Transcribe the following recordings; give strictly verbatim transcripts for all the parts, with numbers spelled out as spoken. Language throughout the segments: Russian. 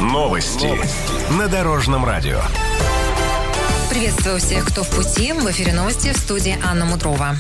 Новости на Дорожном радио. Приветствую всех, кто в пути. В эфире новости, в студии Анна Мудрова.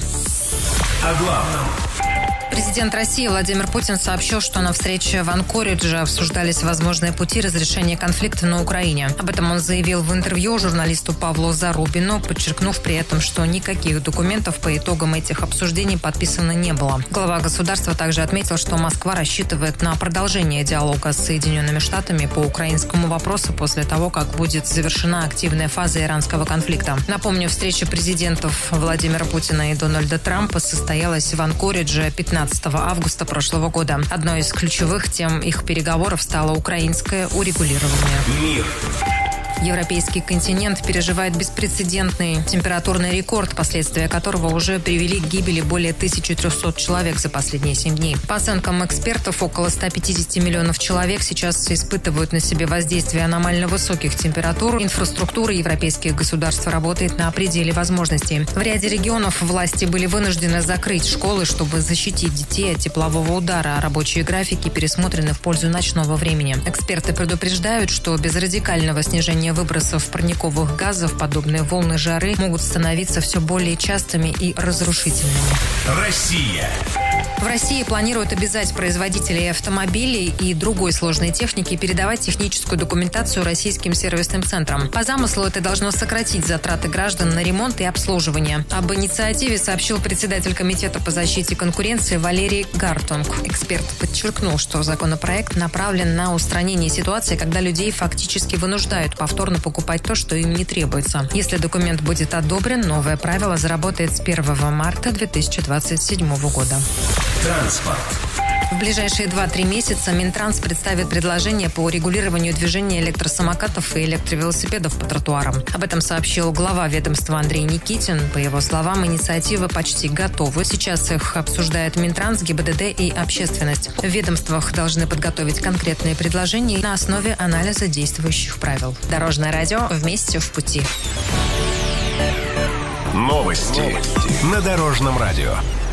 О главном. Президент России Владимир Путин сообщил, что на встрече в Анкоридже обсуждались возможные пути разрешения конфликта на Украине. Об этом он заявил в интервью журналисту Павлу Зарубину, подчеркнув при этом, что никаких документов по итогам этих обсуждений подписано не было. Глава государства также отметил, что Москва рассчитывает на продолжение диалога с Соединенными Штатами по украинскому вопросу после того, как будет завершена активная фаза иранского конфликта. Напомню, встреча президентов Владимира Путина и Дональда Трампа состоялась в Анкоридже пятнадцатого августа прошлого года. Одной из ключевых тем их переговоров стало украинское урегулирование. Мир. Европейский континент переживает беспрецедентный температурный рекорд, последствия которого уже привели к гибели более тысячи трехсот человек за последние семь дней. По оценкам экспертов, около ста пятидесяти миллионов человек сейчас испытывают на себе воздействие аномально высоких температур. Инфраструктура европейских государств работает на пределе возможностей. В ряде регионов власти были вынуждены закрыть школы, чтобы защитить детей от теплового удара, а рабочие графики пересмотрены в пользу ночного времени. Эксперты предупреждают, что без радикального снижения выбросов парниковых газов подобные волны жары могут становиться все более частыми и разрушительными. Россия. В России планируют обязать производителей автомобилей и другой сложной техники передавать техническую документацию российским сервисным центрам. По замыслу это должно сократить затраты граждан на ремонт и обслуживание. Об инициативе сообщил председатель Комитета по защите конкуренции Валерий Гартунг. Эксперт подчеркнул, что законопроект направлен на устранение ситуации, когда людей фактически вынуждают повторно покупать то, что им не требуется. Если документ будет одобрен, новое правило заработает с первого марта две тысячи двадцать седьмого года. Транспорт. В ближайшие два-три месяца Минтранс представит предложение по регулированию движения электросамокатов и электровелосипедов по тротуарам. Об этом сообщил глава ведомства Андрей Никитин. По его словам, инициативы почти готовы. Сейчас их обсуждает Минтранс, ГИБДД и общественность. В ведомствах должны подготовить конкретные предложения на основе анализа действующих правил. Дорожное радио. Вместе в пути. Новости на Дорожном радио.